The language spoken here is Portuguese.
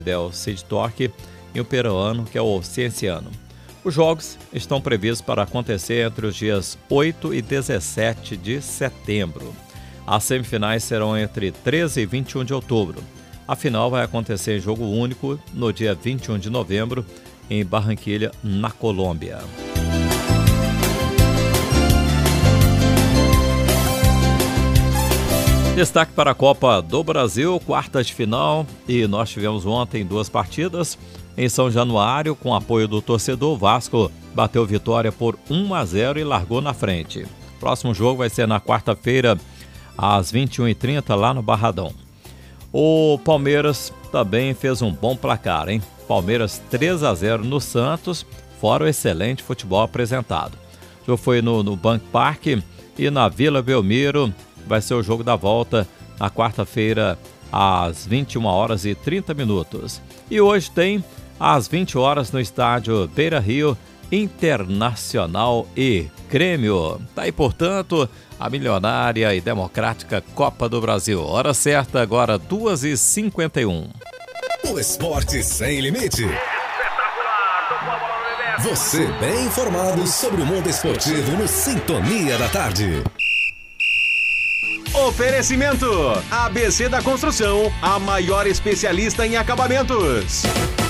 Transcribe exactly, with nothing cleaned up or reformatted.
Del Cid Torque e o peruano, que é o Cienciano. Os jogos estão previstos para acontecer entre os dias oito e dezessete de setembro. As semifinais serão entre treze e vinte e um de outubro. A final vai acontecer em jogo único no dia vinte e um de novembro, em Barranquilha, na Colômbia. Destaque para a Copa do Brasil, quartas de final, e nós tivemos ontem duas partidas. Em São Januário, com apoio do torcedor, o Vasco bateu vitória por um a zero e largou na frente. Próximo jogo vai ser na quarta-feira, às vinte e uma e trinta, lá no Barradão. O Palmeiras também fez um bom placar, hein? Palmeiras três a zero no Santos, fora o excelente futebol apresentado. O jogo foi no, no Banco Parque e na Vila Belmiro. Vai ser o jogo da volta na quarta-feira, às vinte e uma horas e trinta minutos. E hoje tem, às vinte horas, no estádio Beira-Rio, Internacional e Grêmio. Tá aí, portanto, a milionária e democrática Copa do Brasil. Hora certa, agora duas e cinquenta e um. O esporte sem limite. Você bem informado sobre o mundo esportivo no Sintonia da Tarde. Oferecimento: A B C da Construção, a maior especialista em acabamentos.